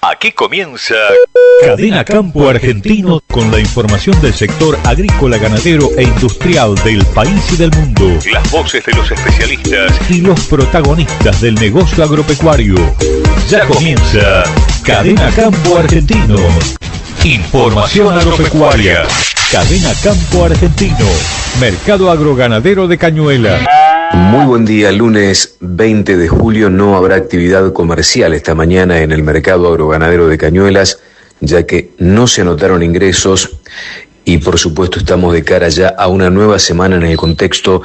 Aquí comienza Cadena Campo Argentino con la información del sector agrícola, ganadero e industrial del país y del mundo. Las voces de los especialistas y los protagonistas del negocio agropecuario. Ya comienza Cadena Campo Argentino. Información agropecuaria. Cadena Campo Argentino. Mercado agroganadero de Cañuelas. Muy buen día, lunes 20 de julio no habrá actividad comercial esta mañana en el mercado agroganadero de Cañuelas, ya que no se anotaron ingresos y por supuesto estamos de cara ya a una nueva semana en el contexto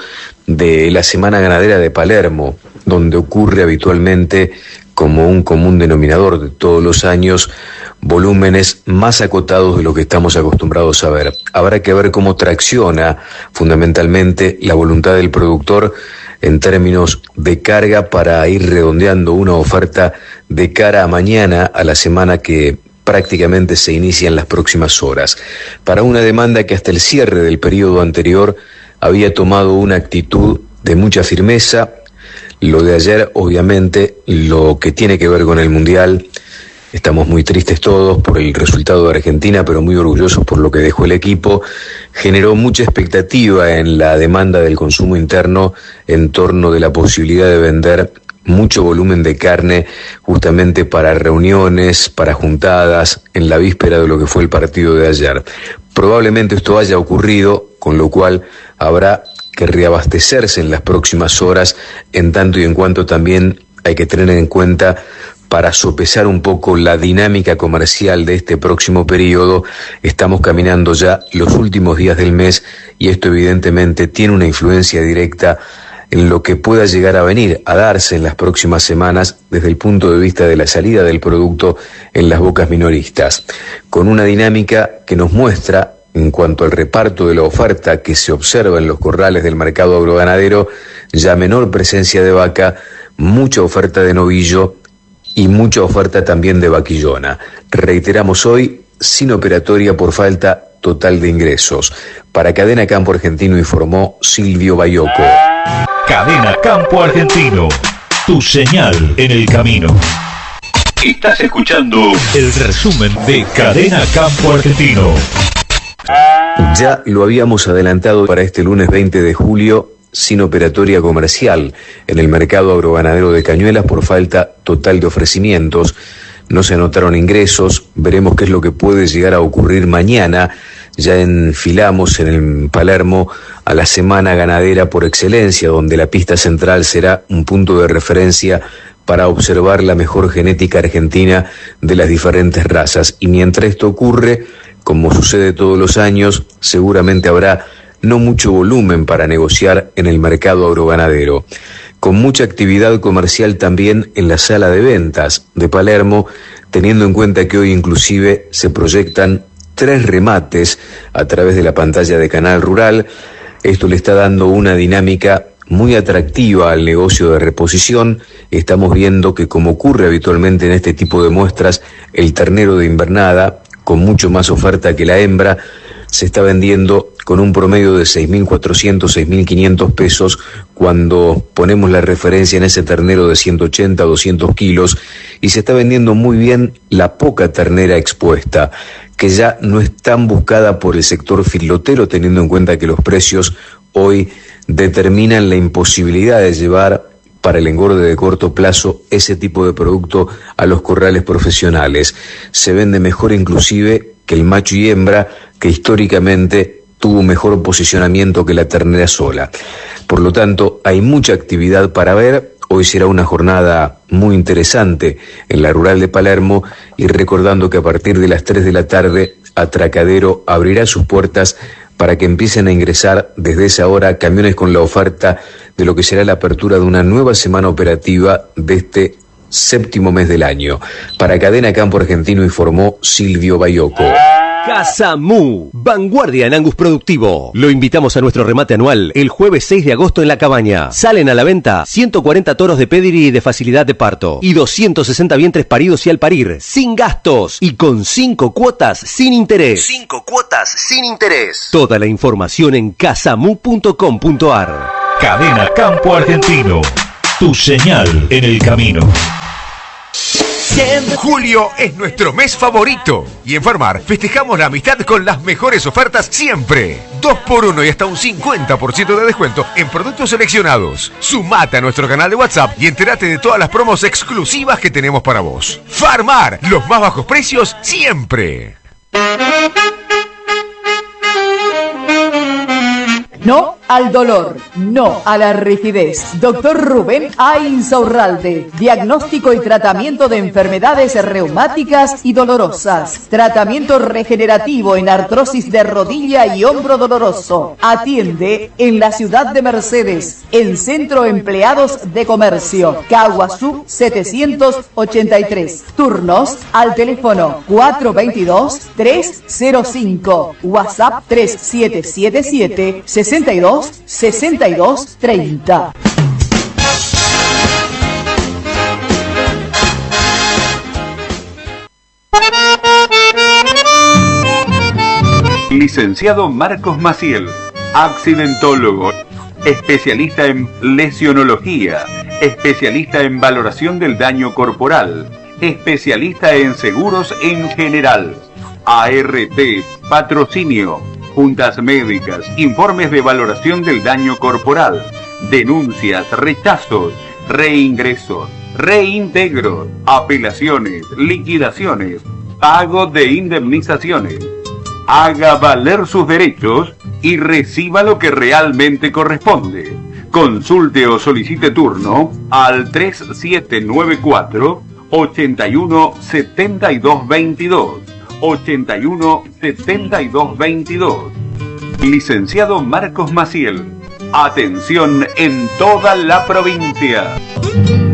de la Semana Ganadera de Palermo, donde ocurre habitualmente como un común denominador de todos los años volúmenes más acotados de lo que estamos acostumbrados a ver. Habrá que ver cómo tracciona fundamentalmente la voluntad del productor en términos de carga para ir redondeando una oferta de cara a mañana, a la semana que prácticamente se inicia en las próximas horas. Para una demanda que hasta el cierre del periodo anterior había tomado una actitud de mucha firmeza. Lo de ayer, obviamente, lo que tiene que ver con el Mundial, estamos muy tristes todos por el resultado de Argentina, pero muy orgullosos por lo que dejó el equipo, generó mucha expectativa en la demanda del consumo interno en torno de la posibilidad de vender mucho volumen de carne justamente para reuniones, para juntadas, en la víspera de lo que fue el partido de ayer. Probablemente esto haya ocurrido, con lo cual habrá que reabastecerse en las próximas horas, en tanto y en cuanto también hay que tener en cuenta, para sopesar un poco la dinámica comercial de este próximo periodo, estamos caminando ya los últimos días del mes y esto evidentemente tiene una influencia directa en lo que pueda llegar a venir, a darse en las próximas semanas desde el punto de vista de la salida del producto en las bocas minoristas, con una dinámica que nos muestra, en cuanto al reparto de la oferta que se observa en los corrales del mercado agroganadero, ya menor presencia de vaca, mucha oferta de novillo y mucha oferta también de vaquillona. Reiteramos hoy, sin operatoria por falta total de ingresos. Para Cadena Campo Argentino informó Silvio Bayoco. Cadena Campo Argentino, tu señal en el camino. Estás escuchando el resumen de Cadena Campo Argentino. Ya lo habíamos adelantado para este lunes 20 de julio, sin operatoria comercial en el mercado agroganadero de Cañuelas por falta total de ofrecimientos. No se anotaron ingresos, veremos qué es lo que puede llegar a ocurrir mañana. Ya enfilamos en el Palermo a la semana ganadera por excelencia, donde la pista central será un punto de referencia para observar la mejor genética argentina de las diferentes razas. Y mientras esto ocurre, como sucede todos los años, seguramente habrá no mucho volumen para negociar en el mercado agroganadero, con mucha actividad comercial también en la sala de ventas de Palermo, teniendo en cuenta que hoy inclusive se proyectan 3 remates a través de la pantalla de Canal Rural. Esto le está dando una dinámica muy atractiva al negocio de reposición. Estamos viendo que, como ocurre habitualmente en este tipo de muestras, el ternero de invernada, con mucho más oferta que la hembra, se está vendiendo con un promedio de 6.400, 6.500 pesos cuando ponemos la referencia en ese ternero de 180, 200 kilos, y se está vendiendo muy bien la poca ternera expuesta, que ya no es tan buscada por el sector filotero, teniendo en cuenta que los precios hoy determinan la imposibilidad de llevar para el engorde de corto plazo ese tipo de producto a los corrales profesionales. Se vende mejor inclusive que el macho y hembra, que históricamente tuvo mejor posicionamiento que la ternera sola. Por lo tanto, hay mucha actividad para ver. Hoy será una jornada muy interesante en la rural de Palermo, y recordando que a partir de las 3 de la tarde Atracadero abrirá sus puertas para que empiecen a ingresar desde esa hora camiones con la oferta de lo que será la apertura de una nueva semana operativa de este 7º mes del año. Para Cadena Campo Argentino informó Silvio Bayoco. Casa Mu, vanguardia en Angus productivo. Lo invitamos a nuestro remate anual el jueves 6 de agosto en La Cabaña. Salen a la venta 140 toros de pedigree de facilidad de parto y 260 vientres paridos y al parir, sin gastos y con 5 cuotas sin interés. 5 cuotas sin interés. Toda la información en casamu.com.ar. Cadena Campo Argentino, tu señal en el camino. Siempre. Julio es nuestro mes favorito y en Farmar festejamos la amistad con las mejores ofertas siempre. 2x1 y hasta un 50% de descuento en productos seleccionados. Sumate a nuestro canal de WhatsApp y entérate de todas las promos exclusivas que tenemos para vos. Farmar, los más bajos precios siempre. No al dolor, no a la rigidez. Doctor Rubén A. Insaurralde. Diagnóstico y tratamiento de enfermedades reumáticas y dolorosas. Tratamiento regenerativo en artrosis de rodilla y hombro doloroso. Atiende en la ciudad de Mercedes, en Centro Empleados de Comercio, Caguazú 783. Turnos al teléfono 422-305. WhatsApp 3777 62-62-30. Licenciado Marcos Maciel, accidentólogo, especialista en lesionología, especialista en valoración del daño corporal, especialista en seguros en general, ART, patrocinio, juntas médicas, informes de valoración del daño corporal, denuncias, rechazos, reingresos, reintegros, apelaciones, liquidaciones, pago de indemnizaciones. Haga valer sus derechos y reciba lo que realmente corresponde. Consulte o solicite turno al 3794 81 72 22. 81 72 22. Licenciado Marcos Maciel. Atención en toda la provincia.